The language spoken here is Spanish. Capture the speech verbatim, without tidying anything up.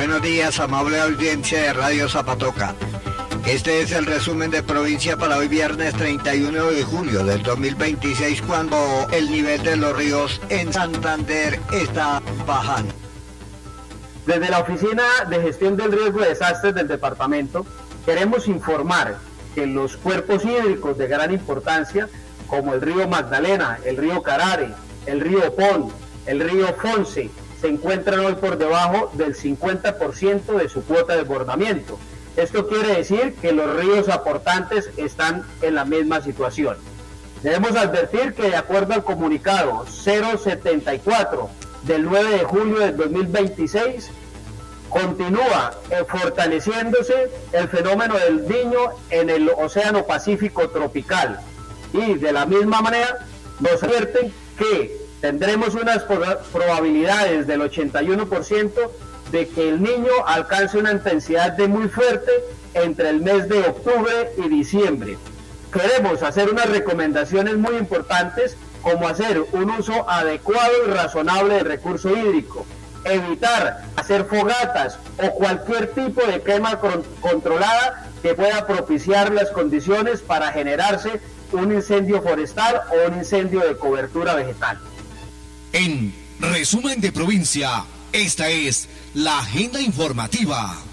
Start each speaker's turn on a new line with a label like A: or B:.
A: Buenos días, amable audiencia de Radio Zapatoca. Este es el resumen de provincia para hoy viernes treinta y uno de julio del dos mil veintiséis, cuando el nivel de los ríos en Santander está bajando.
B: Desde la Oficina de Gestión del Riesgo de Desastres del departamento, queremos informar que los cuerpos hídricos de gran importancia, como el río Magdalena, el río Carare, el río Opón, el río Fonce, se encuentran hoy por debajo del cincuenta por ciento de su cuota de desbordamiento. Esto quiere decir que los ríos aportantes están en la misma situación. Debemos advertir que de acuerdo al comunicado cero setenta y cuatro del nueve de julio del dos mil veintiséis, continúa eh, fortaleciéndose el fenómeno del Niño en el Océano Pacífico tropical. Y de la misma manera nos advierten que tendremos unas probabilidades del ochenta y uno por ciento de que el Niño alcance una intensidad de muy fuerte entre el mes de octubre y diciembre. Queremos hacer unas recomendaciones muy importantes, como hacer un uso adecuado y razonable del recurso hídrico, evitar hacer fogatas o cualquier tipo de quema controlada que pueda propiciar las condiciones para generarse un incendio forestal o un incendio de cobertura vegetal.
C: En resumen de provincia, esta es la agenda informativa.